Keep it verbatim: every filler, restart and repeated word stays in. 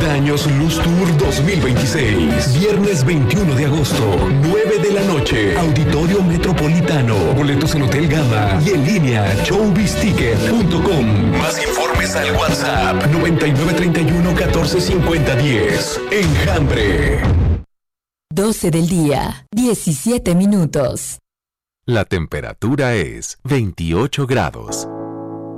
años Luz Tour dos mil veintiséis. Viernes veintiuno de agosto, nueve de la noche. Auditorio Metropolitano. Boletos en Hotel Gama y en línea showbiz ticket punto com. Más informes al WhatsApp noventa y nueve treinta y uno catorce cincuenta diez. Enjambre. doce del día, diecisiete minutos. La temperatura es veintiocho grados.